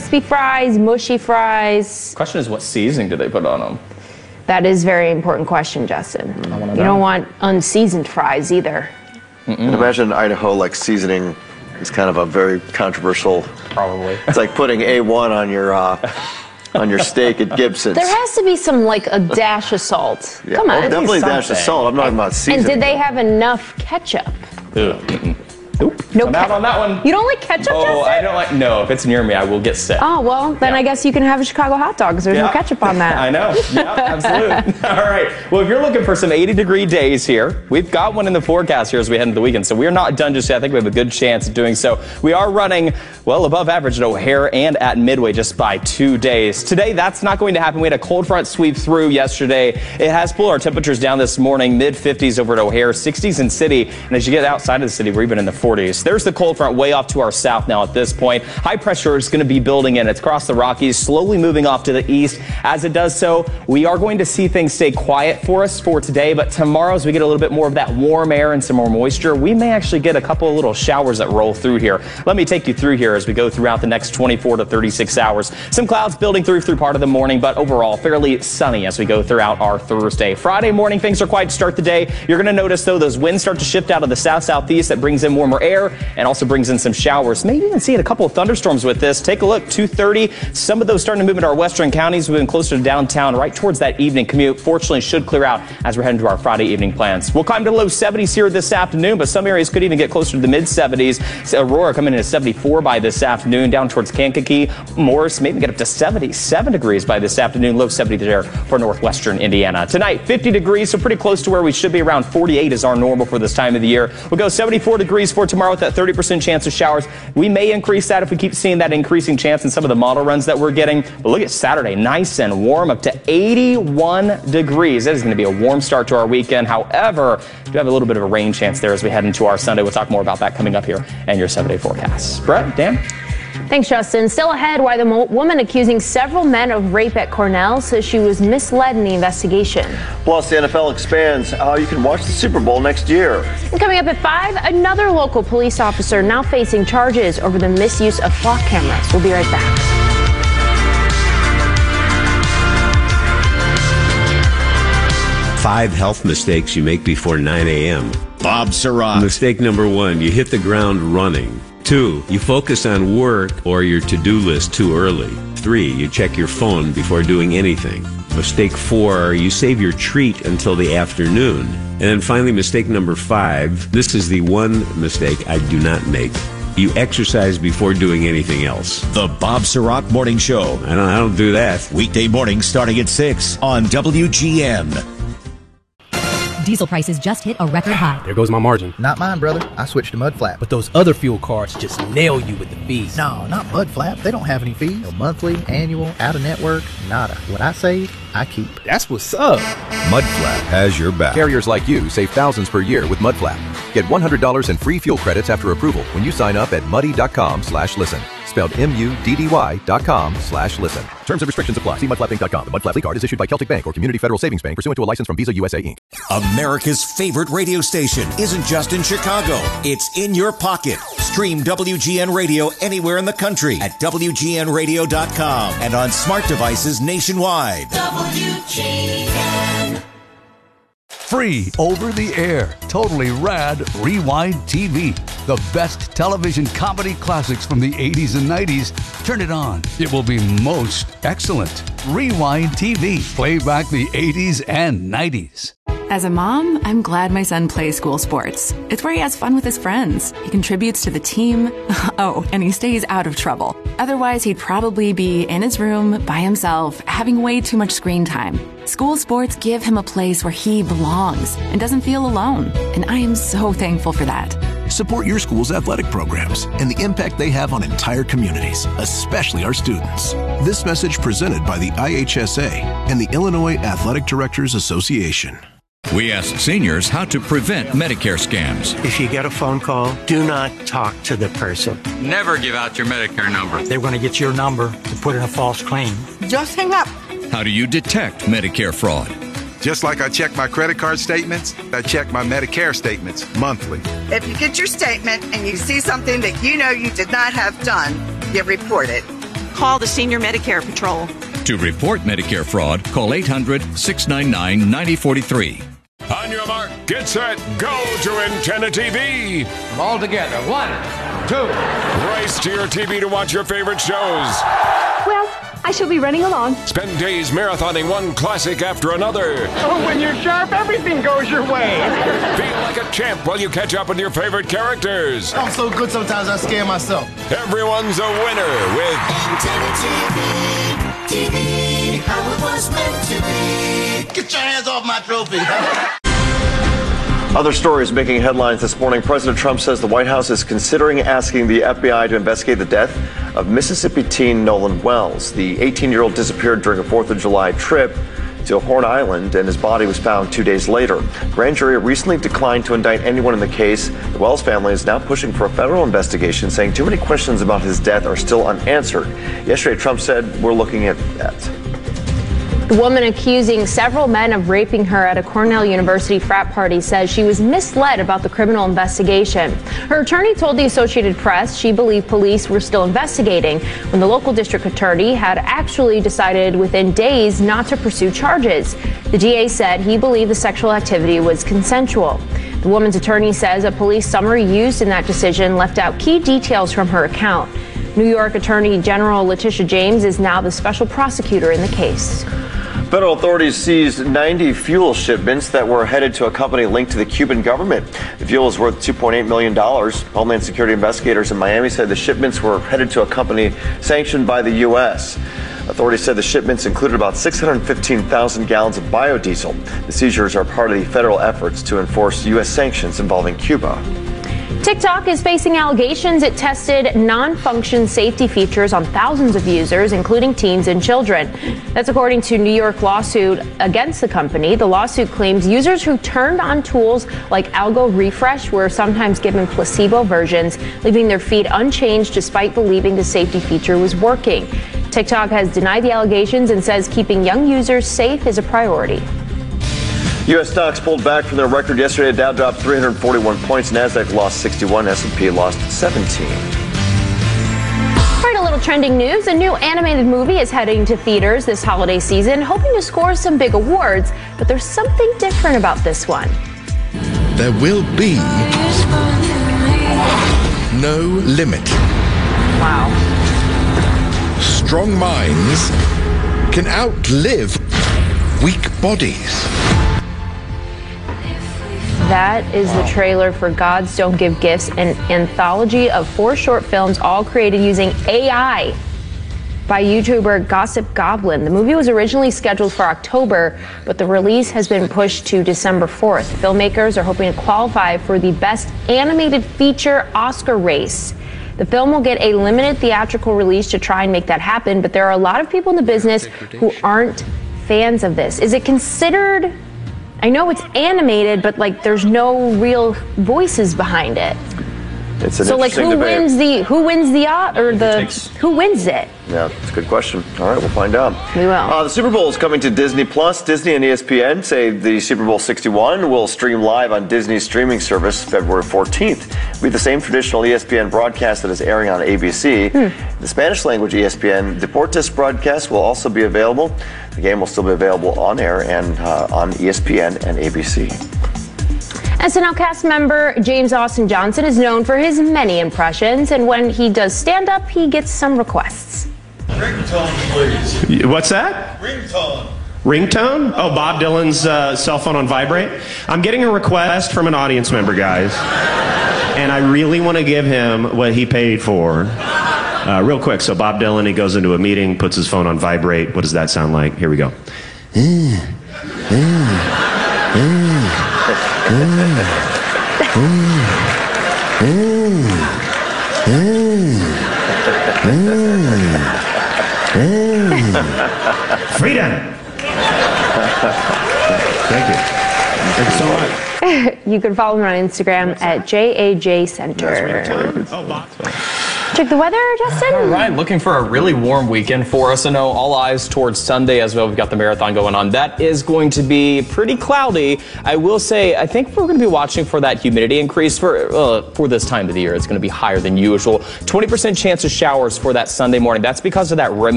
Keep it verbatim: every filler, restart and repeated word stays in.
crispy fries, mushy fries. Question is, what seasoning do they put on them? That is a very important question, Justin. I wanna you know. don't want unseasoned fries either. Mm-mm. And imagine in Idaho, like seasoning is kind of a very controversial. Probably. It's like putting A one on your uh, on your steak at Gibson's. There has to be some, like, a dash of salt. Yeah, Come on. well, definitely a dash of salt. I'm not talking about seasoning. And did they have enough ketchup? Ugh. Nope. No I'm out on that one. You don't like ketchup, Oh, Justin? I don't like. No, if it's near me, I will get sick. Oh, well, then Yeah. I guess you can have a Chicago hot dog because there's Yeah. no ketchup on that. I know. Yeah, absolutely. All right. Well, if you're looking for some eighty degree days here, we've got one in the forecast here as we head into the weekend. So we're not done just yet. I think we have a good chance of doing so. We are running well above average at O'Hare and at Midway just by two days. Today, that's not going to happen. We had a cold front sweep through yesterday. It has pulled our temperatures down this morning, mid fifties over at O'Hare, sixties in city. And as you get outside of the city, we're even in the forties. There's the cold front way off to our south now at this point. High pressure is going to be building in. It's across the Rockies, slowly moving off to the east. As it does so, we are going to see things stay quiet for us for today. But tomorrow, as we get a little bit more of that warm air and some more moisture, we may actually get a couple of little showers that roll through here. Let me take you through here as we go throughout the next twenty-four to thirty-six hours. Some clouds building through through part of the morning, but overall fairly sunny as we go throughout our Thursday. Friday morning, things are quiet to start the day. You're going to notice, though, those winds start to shift out of the south-southeast. That brings in warmer air and also brings in some showers. Maybe even see a couple of thunderstorms with this. Take a look, two thirty. Some of those starting to move into our western counties. We've been closer to downtown right towards that evening commute. Fortunately, should clear out as we're heading to our Friday evening plans. We'll climb to low seventies here this afternoon, but some areas could even get closer to the mid seventies. Aurora coming in at seventy-four by this afternoon, down towards Kankakee. Morris maybe get up to seventy-seven degrees by this afternoon. Low seventy there for northwestern Indiana. Tonight, fifty degrees, so pretty close to where we should be. Around forty-eight is our normal for this time of the year. We'll go seventy-four degrees for tomorrow with that thirty percent chance of showers. We may increase that if we keep seeing that increasing chance in some of the model runs that we're getting. But look at Saturday, nice and warm, up to eighty-one degrees. That is going to be a warm start to our weekend. However, we do have a little bit of a rain chance there as we head into our Sunday. We'll talk more about that coming up here and your seven-day forecast. Brett, Dan? Thanks, Justin. Still ahead, why the mo- woman accusing several men of rape at Cornell says she was misled in the investigation. Plus, the N F L expands how you can watch the Super Bowl next year. And coming up at five, another local police officer now facing charges over the misuse of flock cameras. We'll be right back. Five health mistakes you make before nine a.m. Bob Sirott. Mistake number one, you hit the ground running. Two, you focus on work or your to-do list too early. Three, you check your phone before doing anything. Mistake four, you save your treat until the afternoon. And then finally, mistake number five, this is the one mistake I do not make. You exercise before doing anything else. The Bob Sirott Morning Show. I don't, I don't do that. Weekday mornings starting at six on W G N. Diesel prices just hit a record high. There goes my margin. Not mine, brother. I switched to Mudflap. But those other fuel cards just nail you with the fees. No, not Mudflap. They don't have any fees. No monthly, annual, out-of-network, nada. What I save, I keep. That's what's up. Mudflap has your back. Carriers like you save thousands per year with Mudflap. Get one hundred dollars in free fuel credits after approval when you sign up at muddy.com slash listen. Spelled M-U-D-D-Y dot com slash listen. Terms and restrictions apply. See mudflap inc dot com. The Mudflap card is issued by Celtic Bank or Community Federal Savings Bank pursuant to a license from Visa U S A Incorporated. America's favorite radio station isn't just in Chicago. It's in your pocket. Stream W G N Radio anywhere in the country at W G N radio dot com and on smart devices nationwide. W G N. Free over the air, totally rad Rewind T V. The best television comedy classics from the eighties and nineties. Turn it on. It will be most excellent. Rewind T V. Play back the eighties and nineties. As a mom, I'm glad my son plays school sports. It's where he has fun with his friends. He contributes to the team. Oh, and he stays out of trouble. Otherwise, he'd probably be in his room by himself, having way too much screen time. School sports give him a place where he belongs and doesn't feel alone. And I am so thankful for that. Support your school's athletic programs and the impact they have on entire communities, especially our students. This message presented by the I H S A and the Illinois Athletic Directors Association. We ask seniors how to prevent Medicare scams. If you get a phone call, do not talk to the person. Never give out your Medicare number. They're going to get your number to put in a false claim. Just hang up. How do you detect Medicare fraud? Just like I check my credit card statements, I check my Medicare statements monthly. If you get your statement and you see something that you know you did not have done, you report it. call the Senior Medicare Patrol. To report Medicare fraud, call eight hundred, six nine nine, nine oh four three. On your mark, get set, go to Antenna T V. All together. One, two. Race to your T V to watch your favorite shows. Well, I shall be running along. Spend days marathoning one classic after another. Oh, when you're sharp, everything goes your way. Feel like a champ while you catch up with your favorite characters. I'm so good sometimes I scare myself. Everyone's a winner with Antenna T V. T V, how it was meant to be. Get your hands off my trophy. Other stories making headlines this morning. President Trump says the White House is considering asking the F B I to investigate the death of Mississippi teen Nolan Wells. The eighteen-year-old disappeared during a fourth of July trip to Horn Island, and his body was found two days later. Grand jury recently declined to indict anyone in the case. The Wells family is now pushing for a federal investigation, saying too many questions about his death are still unanswered. Yesterday, Trump said, "We're looking at that." The woman accusing several men of raping her at a Cornell University frat party says she was misled about the criminal investigation. Her attorney told the Associated Press she believed police were still investigating when the local district attorney had actually decided within days not to pursue charges. The D A said he believed the sexual activity was consensual. The woman's attorney says a police summary used in that decision left out key details from her account. New York Attorney General Letitia James is now the special prosecutor in the case. Federal authorities seized ninety fuel shipments that were headed to a company linked to the Cuban government. The fuel is worth two point eight million dollars. Homeland Security investigators in Miami said the shipments were headed to a company sanctioned by the U S. Authorities said the shipments included about six hundred fifteen thousand gallons of biodiesel. The seizures are part of the federal efforts to enforce U S sanctions involving Cuba. TikTok is facing allegations it tested non-function safety features on thousands of users, including teens and children. That's according to a New York lawsuit against the company. The lawsuit claims users who turned on tools like Algo Refresh were sometimes given placebo versions, leaving their feed unchanged despite believing the safety feature was working. TikTok has denied the allegations and says keeping young users safe is a priority. U S stocks pulled back from their record yesterday. Dow dropped three hundred forty-one points. NASDAQ lost sixty-one. S and P lost seventeen. All right, a little trending news. A new animated movie is heading to theaters this holiday season, hoping to score some big awards. But there's something different about this one. There will be no limit. Wow. Strong minds can outlive weak bodies. That is the trailer for Gods Don't Give Gifts, an anthology of four short films, all created using A I by YouTuber Gossip Goblin. The movie was originally scheduled for October, but the release has been pushed to December fourth. Filmmakers are hoping to qualify for the Best Animated Feature Oscar race. The film will get a limited theatrical release to try and make that happen, but there are a lot of people in the business who aren't fans of this. Is it considered... I know it's animated, but like there's no real voices behind it. It's an so like who debate. wins the who wins the uh, or the who wins it? Yeah, it's a good question. All right, we'll find out. We will. Uh, the Super Bowl is coming to Disney Plus. Disney and E S P N say the Super Bowl sixty-one will stream live on Disney's streaming service February fourteenth. It'll be the same traditional E S P N broadcast that is airing on A B C. Hmm. The Spanish language E S P N Deportes broadcast will also be available. The game will still be available on air and uh, on E S P N and A B C. S N L cast member James Austin Johnson is known for his many impressions, and when he does stand-up, he gets some requests. Ringtone, please. What's that? Ringtone. Ringtone? Oh, Bob Dylan's uh, cell phone on vibrate. I'm getting a request from an audience member, guys, and I really want to give him what he paid for. Uh, real quick, so Bob Dylan, he goes into a meeting, puts his phone on vibrate. What does that sound like? Here we go. Freedom. Thank you. Thank you so much. You can follow me on Instagram at J A J Center. Oh, Check the weather, Justin. All right, looking for a really warm weekend for us. I know all eyes towards Sunday as well. We've got the marathon going on. That is going to be pretty cloudy. I will say, I think we're going to be watching for that humidity increase for uh, for this time of the year. It's going to be higher than usual. twenty percent chance of showers for that Sunday morning. That's because of that rim.